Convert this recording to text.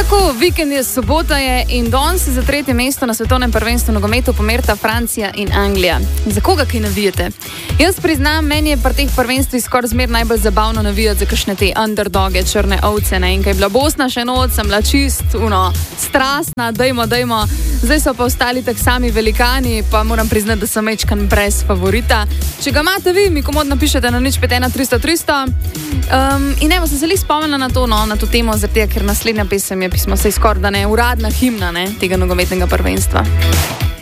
Tako, vikend je, sobota je in danes se za tretje mesto na svetovnem prvenstvu nogometu pomerita Francija in Anglija. Za koga kaj navijate? Jaz priznam, meni je pri teh prvenstvih skoraj zmer najbolj zabavno navijati za kakšne te underdoge, črne ovce, ne? In kaj je bila Bosna še noč, sem bila čist, strastna, dajmo. Zdaj so pa ostali tak sami velikani, pa moram priznati, da sem mečkan brez favorita. Če ga imate vi, mi komodno napišete na 051 300 300. In evo, sem se li spomnila na to temo, zaradi tega, ker naslednja pesem je pismo, saj skoraj da ne, uradna himna, ne, tega nogometnega prvenstva.